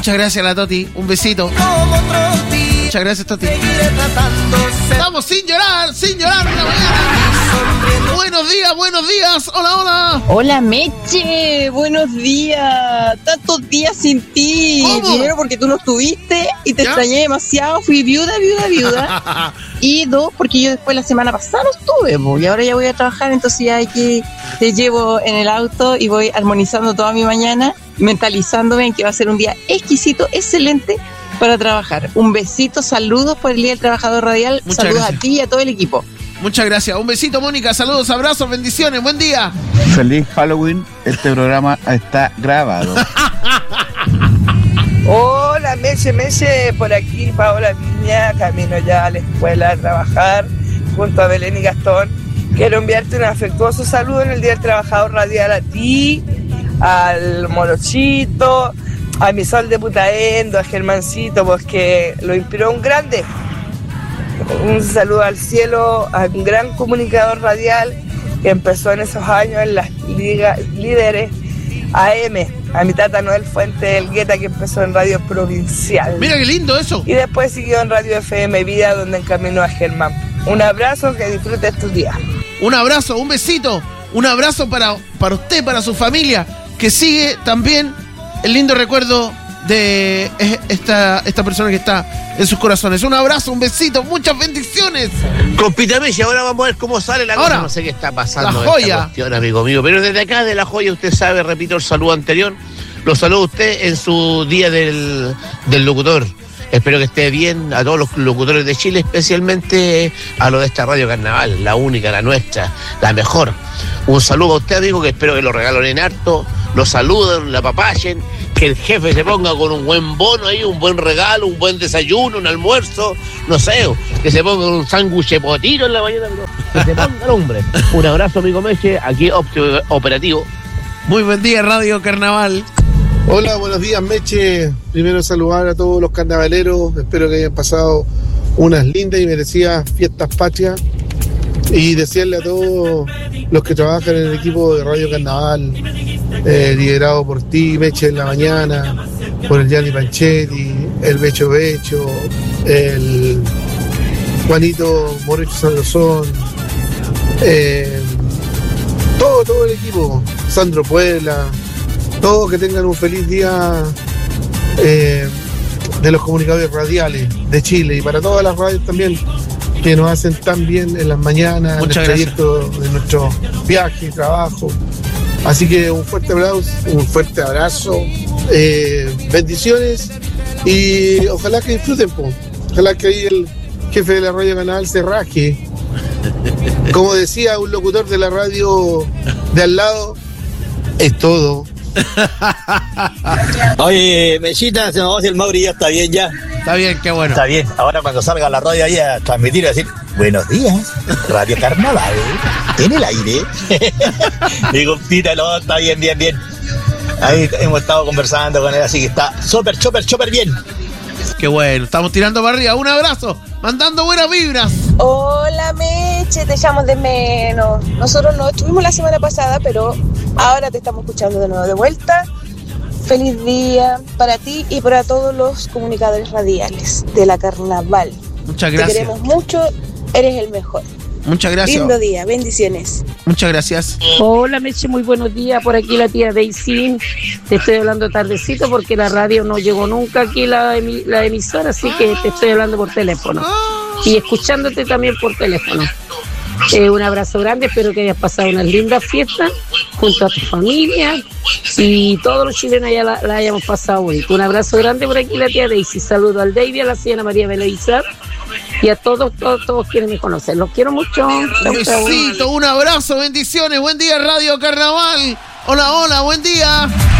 Muchas gracias, la Toti. Un besito. Muchas gracias, Toti. Estamos sin llorar la mañana. Buenos días. Hola. Hola, Meche. Buenos días. Tantos días sin ti. ¿Cómo? Primero porque tú no estuviste y te extrañé demasiado. Fui viuda. Y dos, porque yo después la semana pasada no estuve, y ahora ya voy a trabajar, entonces ya te llevo en el auto y voy armonizando toda mi mañana, mentalizándome en que va a ser un día exquisito, excelente para trabajar. Un besito, saludos por el Día del Trabajador Radial. Muchas saludos gracias a ti y a todo el equipo. Muchas gracias. Un besito, Mónica. Saludos, abrazos, bendiciones. Buen día. Feliz Halloween. Este programa está grabado. Hola, Meche, por aquí Paola Viña, camino ya a la escuela a trabajar junto a Belén y Gastón. Quiero enviarte un afectuoso saludo en el Día del Trabajador Radial a ti, al Morochito, a mi Sol de Putaendo, a Germancito, pues que lo inspiró un grande. Un saludo al cielo, a un gran comunicador radial que empezó en esos años en las líderes AM, a mi tata Noel Fuente Elgueta, que empezó en Radio Provincial. Mira qué lindo eso. Y después siguió en Radio FM Vida, donde encaminó a Germán. Un abrazo, que disfrutes tus días. Un abrazo, un besito. Un abrazo para usted, para su familia, que sigue también el lindo recuerdo de esta persona que está en sus corazones. Un abrazo, un besito, muchas bendiciones. Compita Messi, ahora vamos a ver cómo sale la cosa. No sé qué está pasando La Joya. esta cuestión, amigo mío. Pero desde acá de La Joya, usted sabe, repito el saludo anterior. Lo saludo a usted en su día del locutor. Espero que esté bien a todos los locutores de Chile, especialmente a los de esta Radio Carnaval, la única, la nuestra, la mejor. Un saludo a usted, amigo, que espero que lo regalen harto, lo saluden, la apapachen, que el jefe se ponga con un buen bono ahí, un buen regalo, un buen desayuno, un almuerzo, no sé, que se ponga un sándwich de potito en la mañana, que se ponga el hombre. Un abrazo, amigo Meche, aquí operativo. Muy buen día, Radio Carnaval. Hola, buenos días, Meche. Primero saludar a todos los carnavaleros. Espero que hayan pasado unas lindas y merecidas fiestas patrias. Y desearle a todos los que trabajan en el equipo de Radio Carnaval, liderado por ti, Meche, en la mañana, por el Gianni Panchetti, el Becho, el Juanito Morecho Sanrosón, todo el equipo, Sandro Puebla. Todos que tengan un feliz día de los comunicadores radiales de Chile y para todas las radios también que nos hacen tan bien en las mañanas, en el trayecto de nuestro viaje y trabajo. Así que un fuerte abrazo, bendiciones y ojalá que disfruten, ojalá que ahí el jefe de la Radio Canal se raje. Como decía un locutor de la radio de al lado, es todo. Oye, Mechita, se nos va a decir el Mauri, ya está bien ya. Está bien, qué bueno. Está bien, ahora cuando salga a la radio ahí a transmitir y decir, buenos días, Radio Carnaval, en el aire. Digo, títalo, está bien. Ahí hemos estado conversando con él, así que está súper bien. Qué bueno, estamos tirando para arriba. Un abrazo, mandando buenas vibras. Hola, Meche, te echamos de menos. Nosotros no estuvimos la semana pasada, pero ahora te estamos escuchando de nuevo de vuelta. Feliz día para ti y para todos los comunicadores radiales de la Carnaval. Muchas gracias. Te queremos mucho, eres el mejor. Muchas gracias. Lindo día, bendiciones. Muchas gracias. Hola, Meche, muy buenos días. Por aquí la tía Daisy. Te estoy hablando tardecito porque la radio no llegó nunca aquí, la emisora, así que te estoy hablando por teléfono. Y escuchándote también por teléfono. Un abrazo grande, espero que hayas pasado unas lindas fiestas junto a tu familia y todos los chilenos ya la hayamos pasado bonito. Un abrazo grande por aquí la tía Daisy. Saludo al David, a la señora María Beleizar y a todos quienes me conocen. Los quiero mucho. Un besito, un abrazo, bendiciones. Buen día, Radio Carnaval. Hola, buen día.